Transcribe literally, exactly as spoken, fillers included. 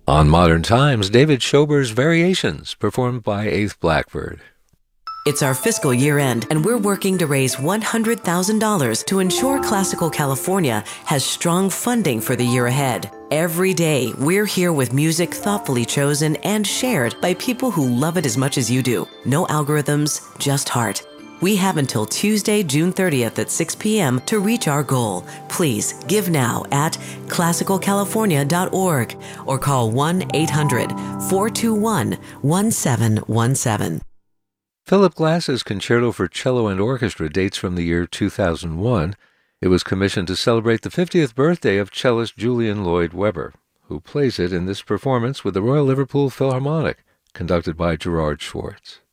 On Modern Times, David Schober's Variations, performed by Eighth Blackbird. It's our fiscal year end, and we're working to raise one hundred thousand dollars to ensure Classical California has strong funding for the year ahead. Every day, we're here with music thoughtfully chosen and shared by people who love it as much as you do. No algorithms, just heart. We have until Tuesday, June thirtieth at six p.m. to reach our goal. Please give now at classical california dot org or call one eight hundred, four two one, one seven one seven. Philip Glass's Concerto for Cello and Orchestra dates from the year two thousand one. It was commissioned to celebrate the fiftieth birthday of cellist Julian Lloyd Webber, who plays it in this performance with the Royal Liverpool Philharmonic, conducted by Gerard Schwartz.